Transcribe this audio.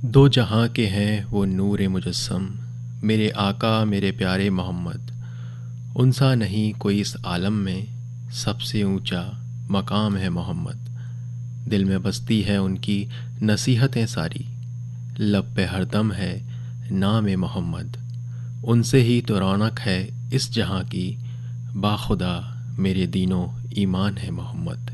दो जहाँ के हैं वो नूर मुजस्सम, मेरे आका मेरे प्यारे मोहम्मद। उनसा नहीं कोई इस आलम में, सबसे ऊंचा मकाम है मोहम्मद। दिल में बसती है उनकी नसीहतें सारी, लब पे हरदम है नाम मोहम्मद। उनसे ही तो रौनक है इस जहाँ की, बाखुदा मेरे दीनों ईमान है मोहम्मद।